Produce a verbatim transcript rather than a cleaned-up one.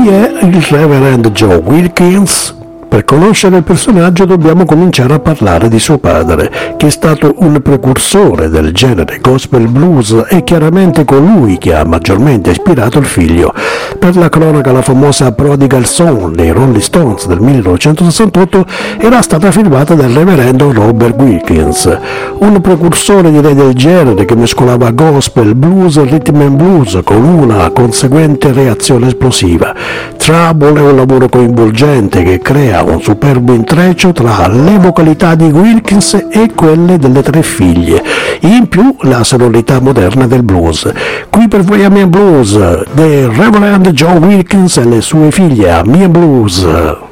Chi è il Reverend Joe Wilkins? Per conoscere il personaggio dobbiamo cominciare a parlare di suo padre, che è stato un precursore del genere gospel blues e chiaramente colui che ha maggiormente ispirato il figlio. Per la cronaca, la famosa Prodigal Son dei Rolling Stones del millenovecentosessantotto era stata firmata dal reverendo Robert Wilkins, un precursore direi del genere che mescolava gospel, blues e rhythm and blues con una conseguente reazione esplosiva. Trouble è un lavoro coinvolgente che crea un superbo intreccio tra le vocalità di Wilkins e quelle delle tre figlie, in più la sonorità moderna del blues. Qui per voi Amiens Blues, The Reverend Joe Wilkins e le sue figlie Amiens Blues.